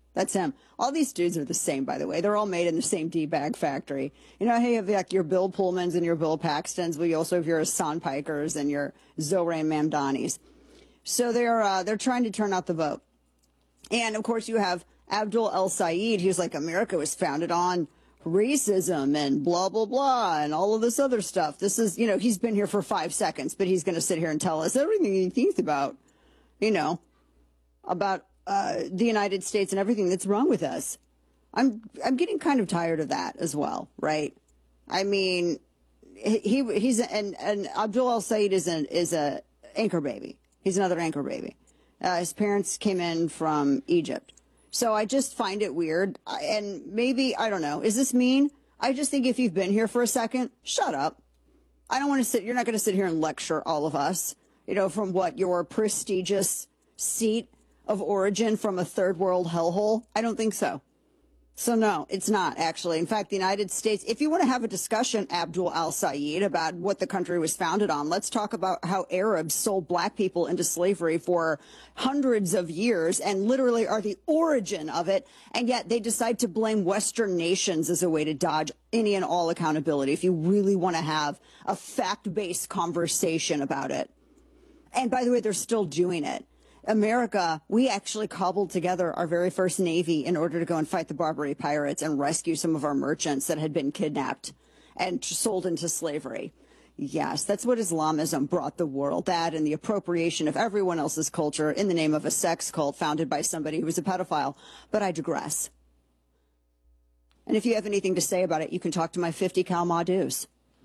That's him. All these dudes are the same, by the way. They're all made in the same D-bag factory. You know, hey, you have like your Bill Pullmans and your Bill Paxtons, but you also have your Hassan Pikers and your Zohran Mamdanis. So they're trying to turn out the vote. And, of course, you have Abdul El-Sayed, who's like, America was founded on racism and blah, blah, blah, and all of this other stuff. This is, you know, he's been here for 5 seconds, but he's going to sit here and tell us everything he thinks about, you know, about the United States and everything that's wrong with us. I'm getting kind of tired of that as well, right? I mean, he's Abdul El-Sayed is a anchor baby. He's another anchor baby. His parents came in from Egypt. So I just find it weird. And maybe, I don't know, is this mean? I just think if you've been here for a second, shut up. I don't want to you're not going to sit here and lecture all of us, you know, from what, your prestigious seat of origin from a third world hellhole? I don't think so. So no, it's not actually. In fact, the United States, if you want to have a discussion, Abdul El-Sayed, about what the country was founded on, let's talk about how Arabs sold black people into slavery for hundreds of years and literally are the origin of it. And yet they decide to blame Western nations as a way to dodge any and all accountability if you really want to have a fact-based conversation about it. And by the way, they're still doing it. America, we actually cobbled together our very first Navy in order to go and fight the Barbary pirates and rescue some of our merchants that had been kidnapped and sold into slavery. Yes, that's what Islamism brought the world, that and the appropriation of everyone else's culture in the name of a sex cult founded by somebody who was a pedophile. But I digress. And if you have anything to say about it, you can talk to my 50 cal Madus.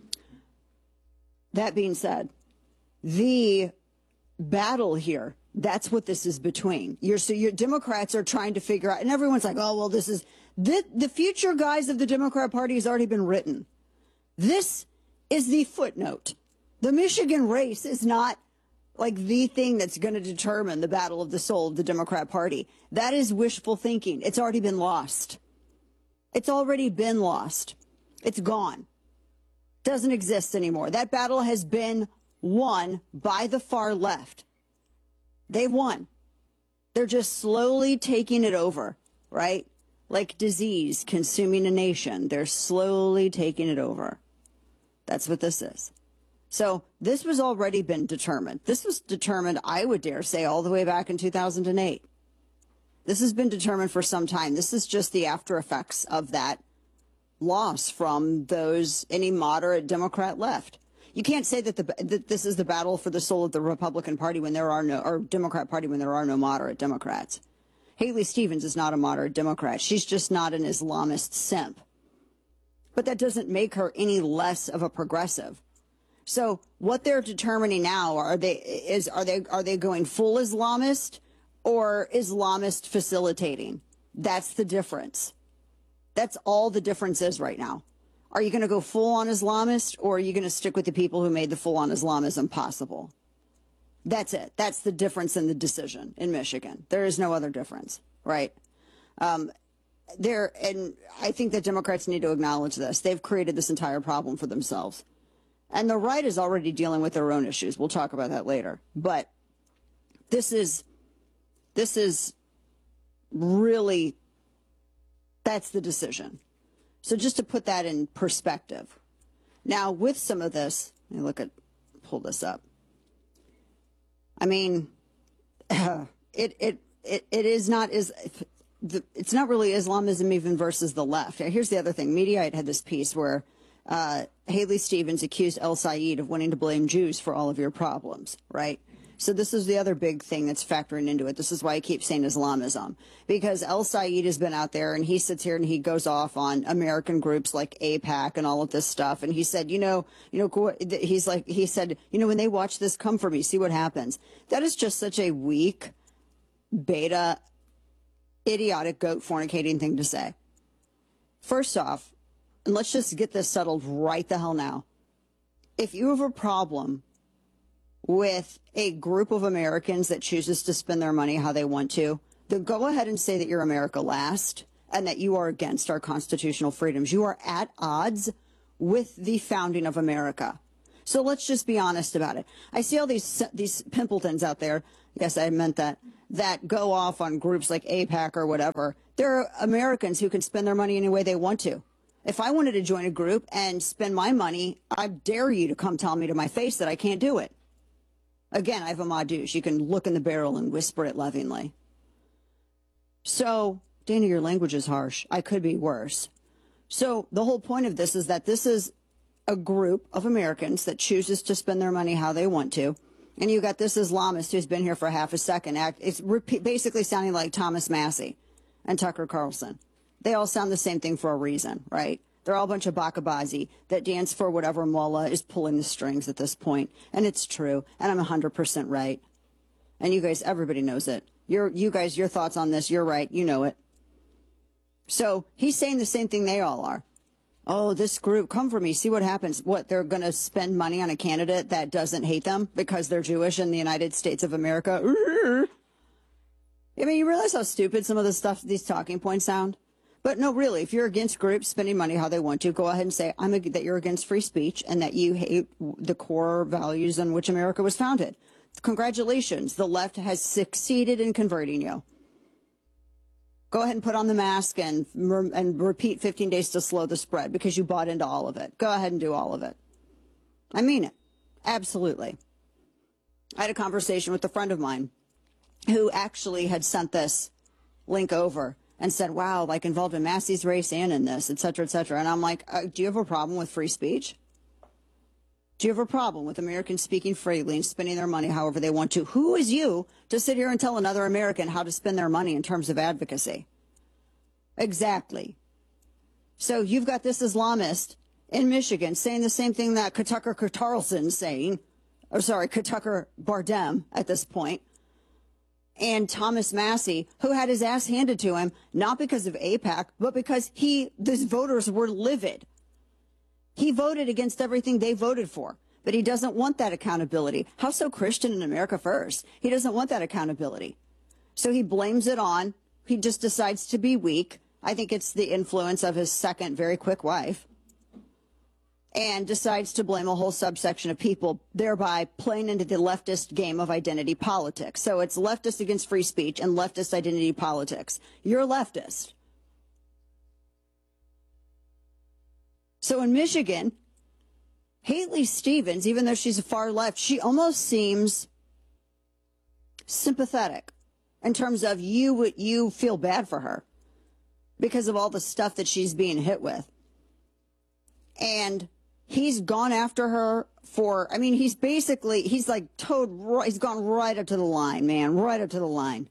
That being said, the battle here, that's what this is between. Your Democrats are trying to figure out, and everyone's like, oh, well, this is the future, guys, of the Democrat Party has already been written. This is the footnote. The Michigan race is not like the thing that's going to determine the battle of the soul of the Democrat Party. That is wishful thinking. It's already been lost. It's already been lost. It's gone. Doesn't exist anymore. That battle has been won by the far left. They won. They're just slowly taking it over, right? Like disease consuming a nation. They're slowly taking it over. That's what this is. So this was already been determined. This was determined, I would dare say, all the way back in 2008. This has been determined for some time. This is just the after effects of that loss from any moderate Democrat left. You can't say that this is the battle for the soul of the Republican Party when there are no, or Democrat Party when there are no moderate Democrats. Haley Stevens is not a moderate Democrat. She's just not an Islamist simp. But that doesn't make her any less of a progressive. So what they're determining now, are they going full Islamist or Islamist facilitating? That's the difference. That's all the difference is right now. Are you going to go full-on Islamist, or are you going to stick with the people who made the full-on Islamism possible? That's it. That's the difference in the decision in Michigan. There is no other difference, right? And I think that Democrats need to acknowledge this. They've created this entire problem for themselves. And the right is already dealing with their own issues. We'll talk about that later. But this is really, that's the decision. So just to put that in perspective. Now, with some of this, let me pull this up. I mean, it is not it's not really Islamism even versus the left. Here's the other thing. Mediaite had this piece where Haley Stevens accused El-Sayed of wanting to blame Jews for all of your problems, right? So this is the other big thing that's factoring into it. This is why I keep saying Islamism, because El-Sayed has been out there and he sits here and he goes off on American groups like AIPAC and all of this stuff. And he said, he said, when they watch this, come for me, see what happens. That is just such a weak, beta, idiotic, goat fornicating thing to say. First off, and let's just get this settled right the hell now. If you have a problem with a group of Americans that chooses to spend their money how they want to, then go ahead and say that you're America last and that you are against our constitutional freedoms. You are at odds with the founding of America. So let's just be honest about it. I see all these pimpletons out there. Yes, I meant that that go off on groups like AIPAC or whatever, they're Americans who can spend their money any way they want to. If I wanted to join a group and spend my money, I dare you to come tell me to my face that I can't do it. Again, I have a madouche. You can look in the barrel and whisper it lovingly. So, Dana, your language is harsh. I could be worse. So the whole point of this is that this is a group of Americans that chooses to spend their money how they want to. And you got this Islamist who's been here for half a second. It's basically sounding like Thomas Massie and Tucker Carlson. They all sound the same thing for a reason, right? They're all a bunch of bakabazi that dance for whatever mullah is pulling the strings at this point. And it's true. And I'm 100% right. And you guys, everybody knows it. You guys, your thoughts on this, you're right. You know it. So he's saying the same thing they all are. Oh, this group, come for me, see what happens. What, they're going to spend money on a candidate that doesn't hate them because they're Jewish in the United States of America? I mean, you realize how stupid some of the stuff, these talking points sound? But no, really, if you're against groups spending money how they want to, go ahead and say that you're against free speech and that you hate the core values on which America was founded. Congratulations, the left has succeeded in converting you. Go ahead and put on the mask and repeat 15 days to slow the spread because you bought into all of it. Go ahead and do all of it. I mean it. Absolutely. I had a conversation with a friend of mine who actually had sent this link over and said, wow, like involved in Massey's race and in this, et cetera, et cetera. And I'm like, do you have a problem with free speech? Do you have a problem with Americans speaking freely and spending their money however they want to? Who is you to sit here and tell another American how to spend their money in terms of advocacy? Exactly. So you've got this Islamist in Michigan saying the same thing that Tucker Carlson's saying, or sorry, Tucker Bardem at this point, and Thomas Massie, who had his ass handed to him, not because of AIPAC, but because these voters were livid. He voted against everything they voted for, but he doesn't want that accountability. How so Christian in America first? He doesn't want that accountability. So he blames it on, he just decides to be weak. I think it's the influence of his second very quick wife, and decides to blame a whole subsection of people, thereby playing into the leftist game of identity politics. So it's leftist against free speech and leftist identity politics. You're a leftist. So in Michigan, Haley Stevens, even though she's a far left, she almost seems sympathetic in terms of you feel bad for her because of all the stuff that she's being hit with. And he's gone after her for, I mean, he's like he's gone right up to the line, man, right up to the line.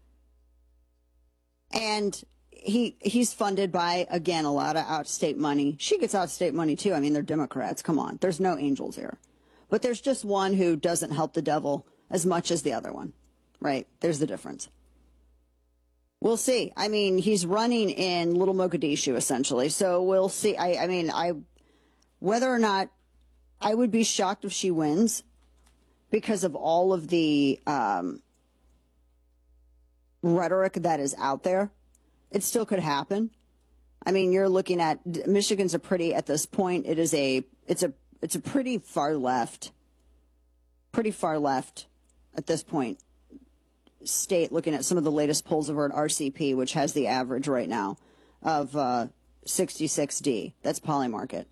And he's funded by, again, a lot of out-of-state money. She gets out-of-state money, too. I mean, they're Democrats. Come on. There's no angels here. But there's just one who doesn't help the devil as much as the other one, right? There's the difference. We'll see. I mean, he's running in Little Mogadishu, essentially. So we'll see. Whether or not, I would be shocked if she wins because of all of the rhetoric that is out there. It still could happen. I mean, you're looking at Michigan's at this point, it's a pretty far left at this point state, looking at some of the latest polls over at RCP, which has the average right now of 66D. That's Polymarket.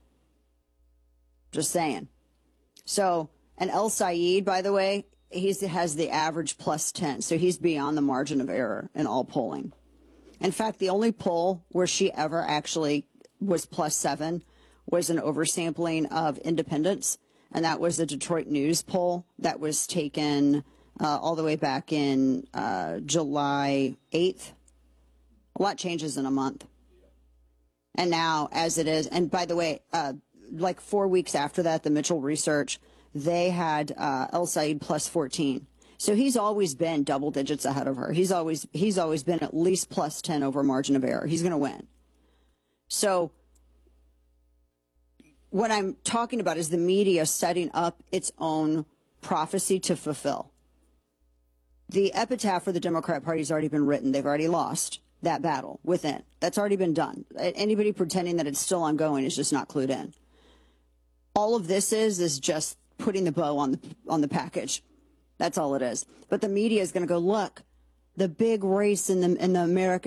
Just saying. So, and El Sayed, by the way, he has the average plus 10. So he's beyond the margin of error in all polling. In fact, the only poll where she ever actually was plus 7 was an oversampling of independents, and that was the Detroit News poll that was taken all the way back in July 8th. A lot changes in a month. And now, as it is, and by the way, like 4 weeks after that, the Mitchell Research, they had El Sayed plus 14. So he's always been double digits ahead of her. He's always been at least plus 10 over margin of error. He's going to win. So what I'm talking about is the media setting up its own prophecy to fulfill. The epitaph for the Democrat Party has already been written. They've already lost that battle within. That's already been done. Anybody pretending that it's still ongoing is just not clued in. All of this is just putting the bow on the package. That's all it is. But the media is going to go, look, the big race in the American